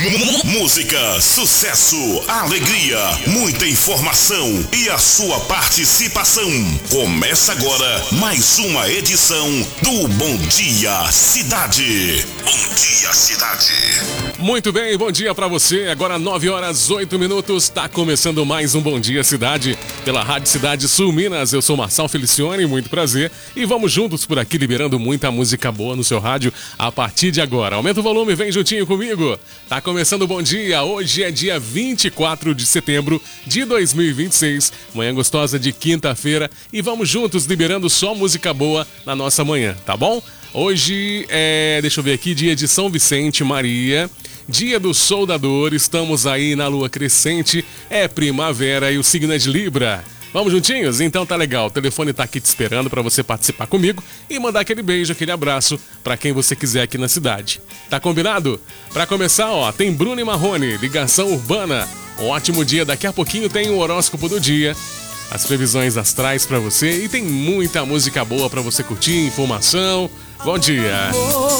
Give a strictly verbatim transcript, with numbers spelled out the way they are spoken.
Música, sucesso, alegria, muita informação e a sua participação. Começa agora mais uma edição do Bom Dia Cidade. Bom Dia Cidade. Muito bem, bom dia pra você. Agora nove horas oito minutos, tá começando mais um Bom Dia Cidade pela Rádio Cidade Sul Minas. Eu sou Marçal Felicione, muito prazer. E vamos juntos por aqui liberando muita música boa no seu rádio a partir de agora. Aumenta o volume, vem juntinho comigo. Tá começando o Bom Dia. Hoje é dia vinte e quatro de setembro de dois mil e vinte e seis. Manhã gostosa de quinta-feira. E vamos juntos liberando só música boa na nossa manhã, tá bom? Hoje é, deixa eu ver aqui, dia de São Vicente Maria, dia do soldador, estamos aí na lua crescente, é primavera e o signo é de Libra. Vamos juntinhos? Então tá legal, o telefone tá aqui te esperando para você participar comigo e mandar aquele beijo, aquele abraço para quem você quiser aqui na cidade. Tá combinado? Para começar, ó, tem Bruno e Marrone, ligação urbana. Um ótimo dia, daqui a pouquinho tem o horóscopo do dia, as previsões astrais para você e tem muita música boa para você curtir, informação. Bom dia.